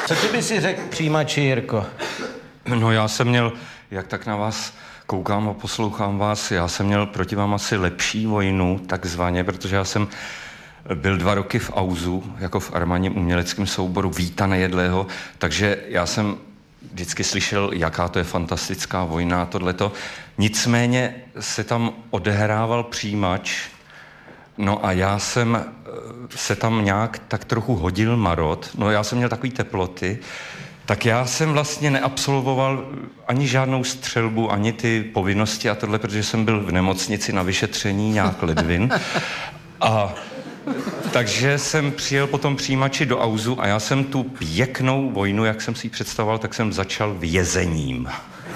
Co ty by si řekl přijímači, Jirko? No já jsem měl, jak tak na vás koukám a poslouchám vás, já jsem měl proti vám asi lepší vojnu, takzvaně, protože já jsem byl 2 roky v AUZu, jako v armádním uměleckém souboru Víta Nejedlého, takže já jsem vždycky slyšel, jaká to je fantastická vojna a tohleto. Nicméně se tam odehrával přijímač, no a já jsem se tam nějak tak trochu hodil marod, no já jsem měl takový teploty, tak já jsem vlastně neabsolvoval ani žádnou střelbu, ani ty povinnosti a tohle, protože jsem byl v nemocnici na vyšetření nějak ledvin. A takže jsem přijel potom přijímači do AUZu a já jsem tu pěknou vojnu, jak jsem si ji představoval, tak jsem začal vězením.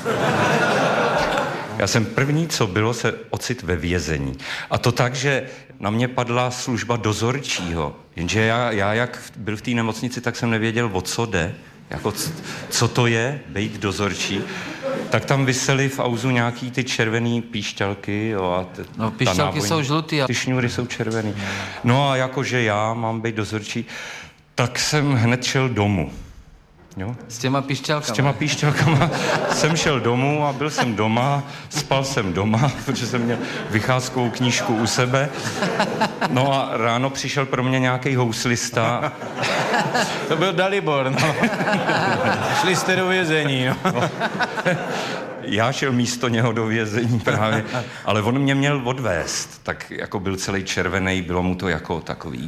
Já jsem první, co bylo, se ocit ve vězení. A to tak, že na mě padla služba dozorčího. Jenže já jak byl v té nemocnici, tak jsem nevěděl, o co jde. Jako, co to je, být dozorčí. Tak tam visely v AUZu nějaký ty červený píšťalky. Jo, no, píšťalky jsou žlutý. Ty šňůry jsou červený. No a jakože já mám být dozorčí, tak jsem hned šel domů. Jo? S těma píšťalkama? S těma píšťalkama jsem šel domů a byl jsem doma, spal jsem doma, protože jsem měl vycházkovou knížku u sebe. No a ráno přišel pro mě nějaký houslista. To byl Dalibor, no. Šli jste do vězení, no. Já šel místo něho do vězení právě, ale on mě měl odvést, tak jako byl celý červený, bylo mu to jako takový...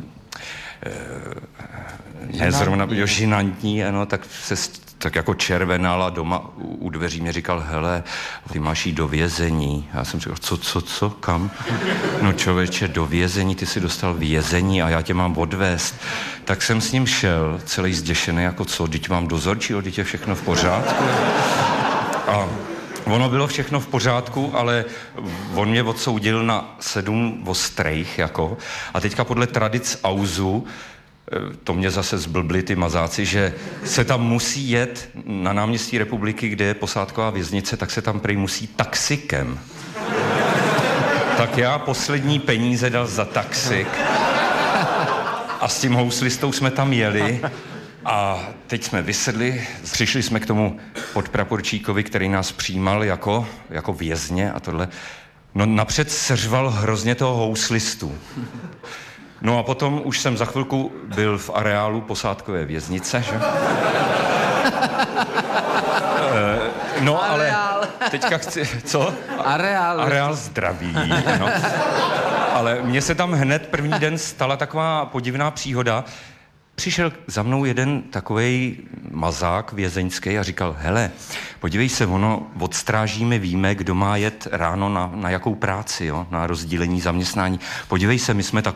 nezrovna žinantní, ano, tak jako červenal a doma u dveří mě říkal, hele, ty máš jít do vězení. Já jsem říkal, co, kam? No člověče, do vězení, ty jsi dostal vězení a já tě mám odvést. Tak jsem s ním šel, celý zděšený, jako co, teď mám dozorčího, teď je všechno v pořádku. A ono bylo všechno v pořádku, ale on mě odsoudil na 7 ostrejch, jako. A teďka podle tradic AUZu, to mě zase zblbli ty mazáci, že se tam musí jet na náměstí Republiky, kde je posádková věznice, tak se tam prý musí taxikem. Tak já poslední peníze dal za taxik a s tím houslistou jsme tam jeli. A teď jsme vysedli, přišli jsme k tomu podpraporčíkovi, který nás přijímal jako vězně a tohle. No napřed seřval hrozně toho houslistu. No a potom už jsem za chvilku byl v areálu posádkové věznice, že? No ale teďka chci, co? Areál zdraví, no. Ale mně se tam hned první den stala taková podivná příhoda. Přišel za mnou jeden takovej mazák vězeňský a říkal, hele, podívej se, ono od stráží my víme, kdo má jet ráno na jakou práci, jo, na rozdílení zaměstnání. Podívej se, my jsme tak